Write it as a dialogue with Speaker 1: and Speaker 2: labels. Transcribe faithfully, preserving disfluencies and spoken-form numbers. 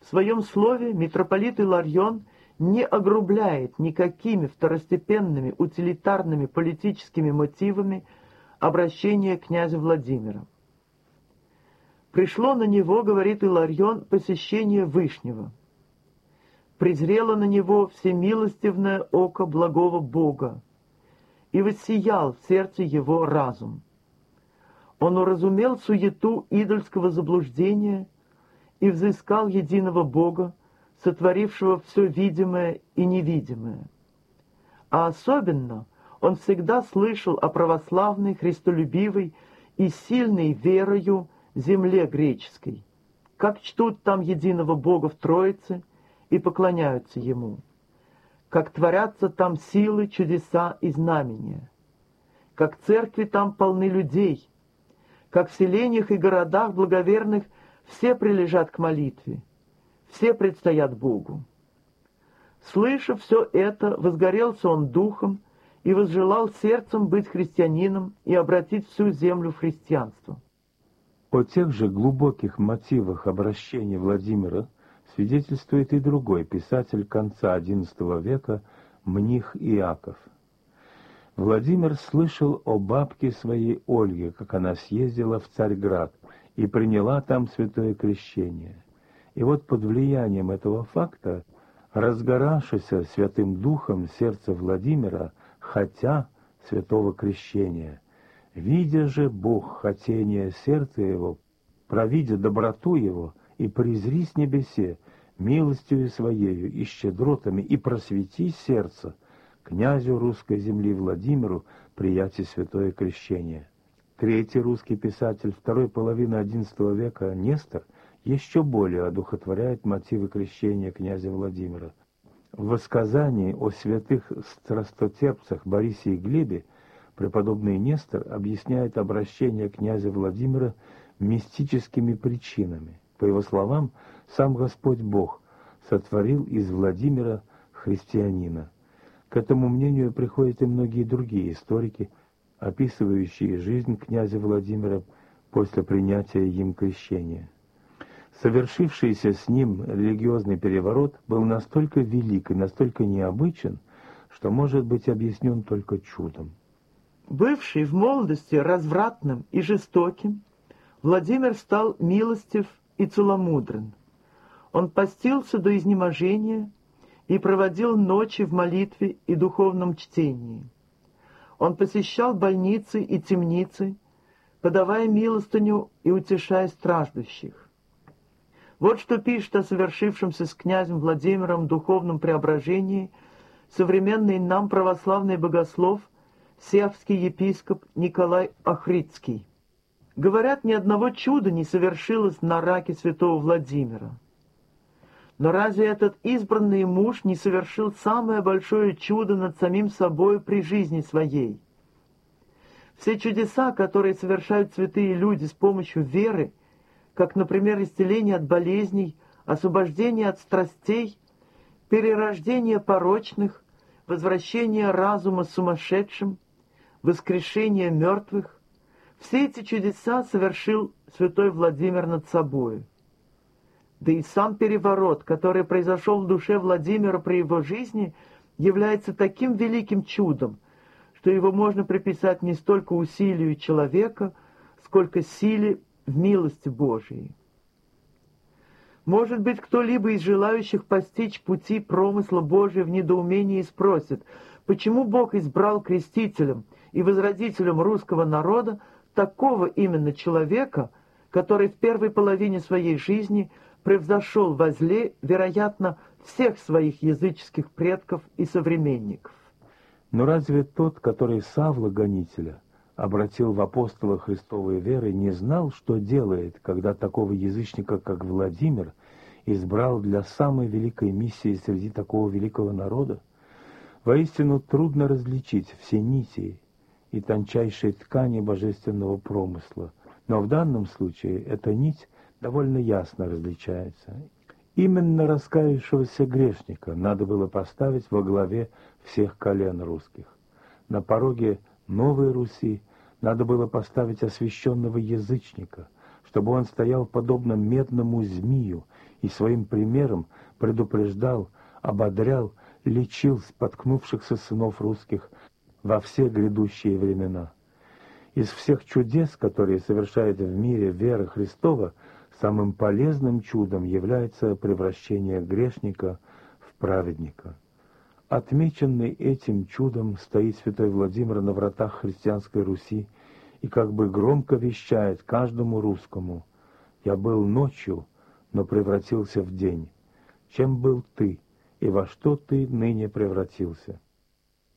Speaker 1: В своем слове митрополит Иларион не огрубляет никакими второстепенными утилитарными политическими мотивами обращение князя Владимира. «Пришло на него, — говорит Иларион, — посещение Вышнего. Презрело на него всемилостивное око благого Бога, и воссиял в сердце его разум. Он уразумел суету идольского заблуждения и взыскал единого Бога, сотворившего все видимое и невидимое. А особенно он всегда слышал о православной, христолюбивой и сильной верою земле греческой, как чтут там единого Бога в Троице и поклоняются Ему, как творятся там силы, чудеса и знамения, как церкви там полны людей, как в селениях и городах благоверных все прилежат к молитве, все предстоят Богу. Слыша все это, возгорелся он духом и возжелал сердцем быть христианином и обратить всю землю в христианство».
Speaker 2: О тех же глубоких мотивах обращения Владимира свидетельствует и другой писатель конца одиннадцатого века, Мних Иаков. Владимир слышал о бабке своей Ольге, как она съездила в Царьград и приняла там святое крещение. И вот под влиянием этого факта, разгоравшееся Святым Духом сердце Владимира, хотя святого крещения, видя же Бог хотение сердца его, провидя доброту его, и презри с небесе милостью своею и щедротами, и просвети сердце князю русской земли Владимиру приятие святое крещение. Третий русский писатель второй половины одиннадцатого века Нестор еще более одухотворяет мотивы крещения князя Владимира. В высказании о святых страстотерпцах Борисе и Глебе преподобный Нестор объясняет обращение князя Владимира мистическими причинами. По его словам, сам Господь Бог сотворил из Владимира христианина. К этому мнению приходят и многие другие историки, описывающие жизнь князя Владимира после принятия им крещения. Совершившийся с ним религиозный переворот был настолько велик и настолько необычен, что может быть объяснен только чудом.
Speaker 1: Бывший в молодости развратным и жестоким, Владимир стал милостив и целомудрен. Он постился до изнеможения и проводил ночи в молитве и духовном чтении. Он посещал больницы и темницы, подавая милостыню и утешая страждущих. Вот что пишет о совершившемся с князем Владимиром духовном преображении современный нам православный богослов, севский епископ Николай Охридский. Говорят, ни одного чуда не совершилось на раке святого Владимира. Но разве этот избранный муж не совершил самое большое чудо над самим собой при жизни своей? Все чудеса, которые совершают святые люди с помощью веры, как, например, исцеление от болезней, освобождение от страстей, перерождение порочных, возвращение разума сумасшедшим, воскрешение мертвых, все эти чудеса совершил святой Владимир над собою. Да и сам переворот, который произошел в душе Владимира при его жизни, является таким великим чудом, что его можно приписать не столько усилию человека, сколько силе в милости Божией. Может быть, кто-либо из желающих постичь пути промысла Божия в недоумении спросит, почему Бог избрал крестителем и возродителем русского народа такого именно человека, который в первой половине своей жизни превзошел во зле, вероятно, всех своих языческих предков и современников.
Speaker 2: Но разве тот, который Савла Гонителя обратил в апостола Христовой веры, не знал, что делает, когда такого язычника, как Владимир, избрал для самой великой миссии среди такого великого народа? Воистину трудно различить все нити и тончайшие ткани божественного промысла, но в данном случае эта нить довольно ясно различается. Именно раскаявшегося грешника надо было поставить во главе всех колен русских. На пороге Новой Руси надо было поставить освященного язычника, чтобы он стоял подобно медному змию и своим примером предупреждал, ободрял, лечил споткнувшихся сынов русских во все грядущие времена. Из всех чудес, которые совершает в мире вера Христова, самым полезным чудом является превращение грешника в праведника. Отмеченный этим чудом стоит святой Владимир на вратах христианской Руси и как бы громко вещает каждому русскому: «Я был ночью, но превратился в день. Чем был ты, и во что ты ныне превратился?»